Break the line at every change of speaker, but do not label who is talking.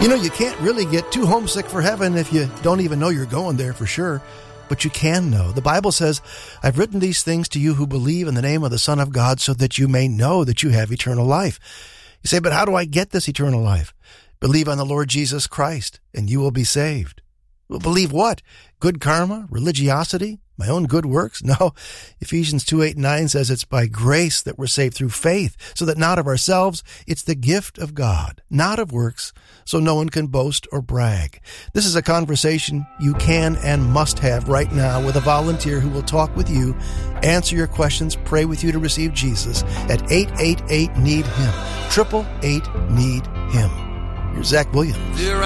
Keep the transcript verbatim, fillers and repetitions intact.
You know, you can't really get too homesick for heaven if you don't even know you're going there for sure. But you can know. The Bible says, I've written these things to you who believe in the name of the Son of God so that you may know that you have eternal life. You say, but how do I get this eternal life? Believe on the Lord Jesus Christ, and you will be saved. Well, believe what? Good karma? Religiosity? My own good works? No. Ephesians two, eight, and nine says it's by grace that we're saved through faith, so that not of ourselves, it's the gift of God, not of works, so no one can boast or brag. This is a conversation you can and must have right now with a volunteer who will talk with you, answer your questions, pray with you to receive Jesus at eight eight eight, need him, eight eight eight, need him. Here's Zach Williams.